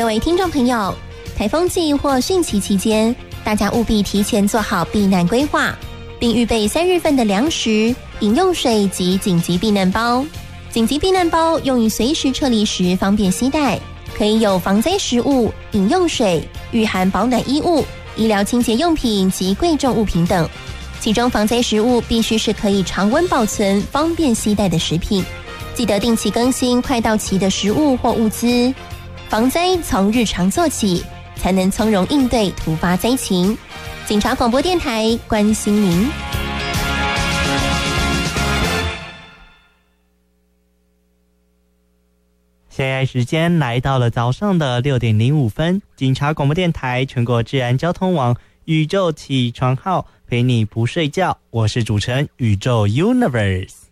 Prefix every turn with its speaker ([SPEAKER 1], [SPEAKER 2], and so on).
[SPEAKER 1] 各位听众朋友，台风季或汛期期间，大家务必提前做好避难规划，并预备3月份的粮食、饮用水及紧急避难包。紧急避难包用于随时撤离时方便携带，可以有防灾食物、饮用水、御寒保暖衣物、医疗清洁用品及贵重物品等。其中防灾食物必须是可以常温保存、方便携带的食品。记得定期更新快到期的食物或物资。防灾从日常做起，才能从容应对突发灾情。警察广播电台关心您。
[SPEAKER 2] 现在时间来到了早上的6点05分，警察广播电台全国治安交通网宇宙起床号陪你不睡觉，我是主持人宇宙 Universe。